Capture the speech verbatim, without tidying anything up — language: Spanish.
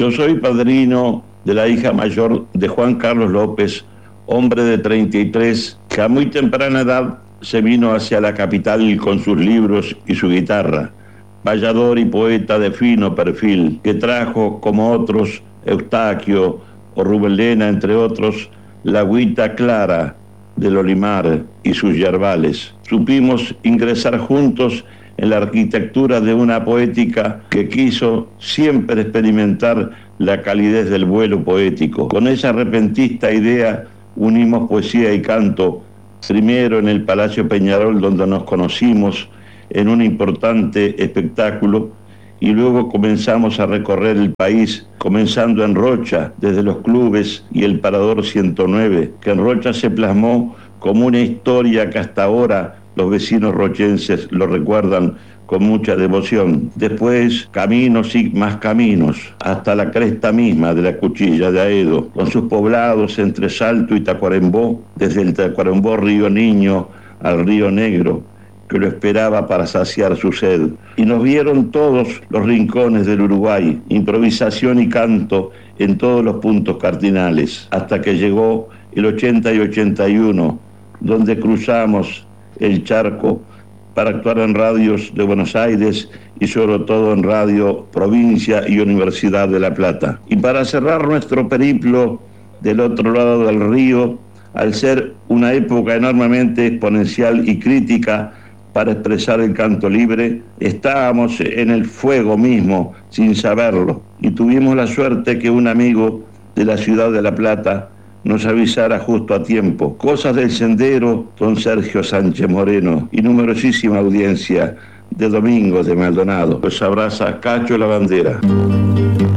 Yo soy padrino de la hija mayor de Juan Carlos López, hombre de treinta y tres, que a muy temprana edad se vino hacia la capital con sus libros y su guitarra. Vallador y poeta de fino perfil, que trajo, como otros, Eustaquio o Rubén Lena, entre otros, la agüita clara del Olimar y sus yerbales. Supimos ingresar juntos en la arquitectura de una poética que quiso siempre experimentar la calidez del vuelo poético. Con esa repentista idea unimos poesía y canto, primero en el Palacio Peñarol, donde nos conocimos en un importante espectáculo, y luego comenzamos a recorrer el país, comenzando en Rocha, desde los clubes y el Parador ciento nueve, que en Rocha se plasmó como una historia que hasta ahora los vecinos rochenses lo recuerdan con mucha devoción. Después, caminos y más caminos, hasta la cresta misma de la Cuchilla de Aedo, con sus poblados entre Salto y Tacuarembó, desde el Tacuarembó Río Niño al Río Negro, que lo esperaba para saciar su sed. Y nos vieron todos los rincones del Uruguay, improvisación y canto en todos los puntos cardinales, hasta que llegó el ochenta y ochenta y uno, donde cruzamos el charco para actuar en radios de Buenos Aires y sobre todo en Radio Provincia y Universidad de La Plata. Y para cerrar nuestro periplo del otro lado del río, al ser una época enormemente exponencial y crítica para expresar el canto libre, estábamos en el fuego mismo sin saberlo, y tuvimos la suerte que un amigo de la ciudad de La Plata nos avisara justo a tiempo. Cosas del Sendero, don Sergio Sánchez Moreno, y numerosísima audiencia de Domingos de Maldonado. Los abraza Cacho La Bandera.